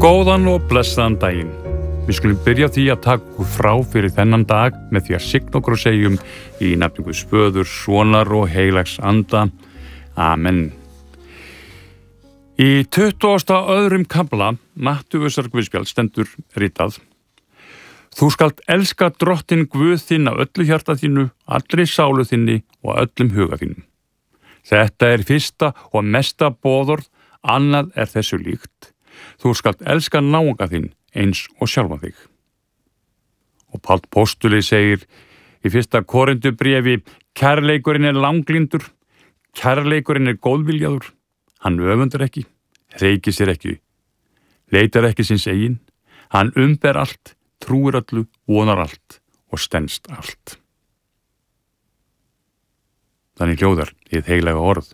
Góðan og blessaðan daginn. Við skulum byrja á því að taka okkur frá fyrir þennan dag með því að signa okkur og segjum í nafni Guðs Föður, Sonar og Heilags Anda. Amen. Í 22. kafla Mattheusar Guðspjalls stendur ritað: Þú skalt elska Drottinn Guð þinn af öllu hjarta þínu, allri sálu þinni og öllum huga þínum. Þetta er fyrsta og mesta boðorð, annað er þessu líkt. Þú skalt elska náunga þinn eins og sjálfan þig. Og Páll postuli segir í 1. Korintubréfi: Kærleikurinn er langlyndur, kærleikurinn er góðviljaður, hann öfundar ekki, hreykir sér ekki, leitar ekki síns eigin, hann umber allt, trúir öllu, vonar allt og stenst allt. Þannig hljóðar hið heilaga orð.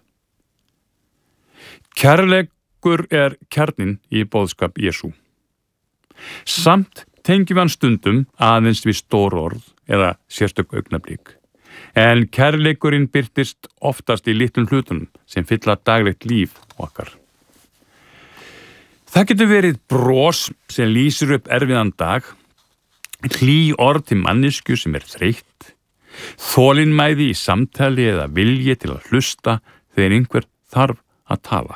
Kærleikur er kjarninn í boðskap Jesú. Samt tengjum við hann stundum aðeins við stór orð eða sérstök augnablik. En kærleikurinn birtist oftast í litlum hlutunum sem fylla daglegt líf okkar. Það getur verið bros sem lýsir upp erfiðan dag, hlý orð til manneskju sem er þreytt, þolinmæði í samtali eða vilji til að hlusta þegar einhver þarf að tala.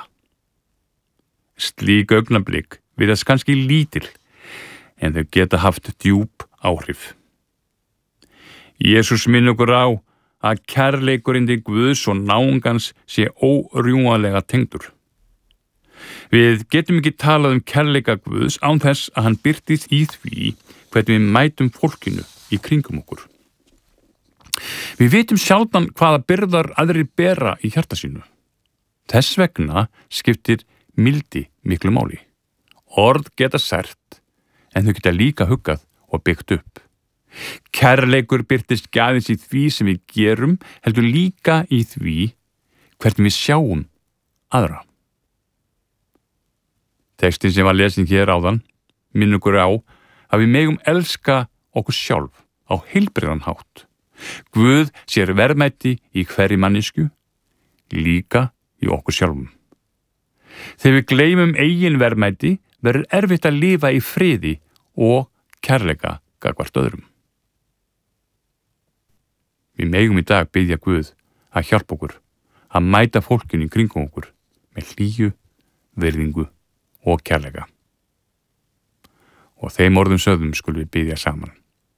Slík augnablik virðast kannski lítil, en þau geta haft djúp áhrif. Jesús minn okkur á að kærleikurinn til Guðs og náungans sé órjúanlega tengdur. Við getum ekki talað kærleika Guðs án þess að hann birtist í því hvernig við mætum fólkinu í kringum okkur. Við vitum sjaldan hvaða byrðar aðrir bera í hjarta sínu. Þess vegna skiptir mildi miklu máli. Orð geta sært, en þau geta líka huggað og byggt upp. Kærleikur birtist ekki aðeins í því sem við gerum, heldur líka í því hvernig við sjáum aðra. Textin sem var lesin hér áðan minnir okkur á að við megum elska okkur sjálf á heilbrigðan hátt. Guð sér verðmæti í hverri manneskju, líka í okkur sjálfum. Þegar við gleymum eigin verðmæti verður erfitt að lifa í friði og kærleika gagnvart öðrum. Við megum í dag biðja Guð að hjálpa okkur að mæta fólkinu í kringum okkur með hlýju, virðingu og kærleika. Og þeim orðum sögðum skulum við biðja saman.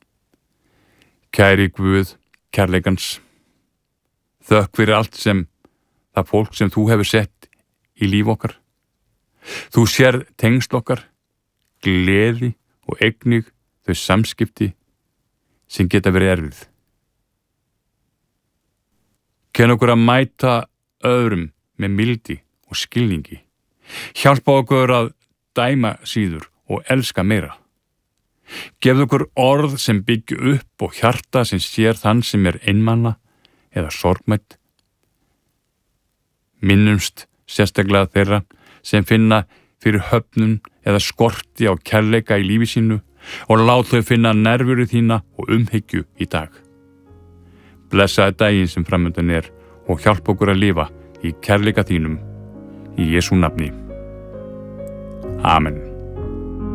Kæri Guð, kærleikans, þökk fyrir allt sem það fólk sem þú hefur sett í líf okkar. Þú sér tengsl okkar, gleði og eignig þau samskipti sem geta verið erfið. Kenn okkur að mæta öðrum með mildi og skilningi. Hjálpa okkur að dæma síður og elska meira. Gefðu okkur orð sem byggju upp og hjarta sem sér þann sem er einmana eða sorgmætt. Minnumst sérstaklega þeirra sem finna fyrir höfnun eða skorti á kærleika í lífi sínu og lát þau finna nærveru þína og umhyggju í dag. Blessaði daginn sem framundan er og hjálpa okkur að lifa í kærleika þínum í Jesú nafni. Amen.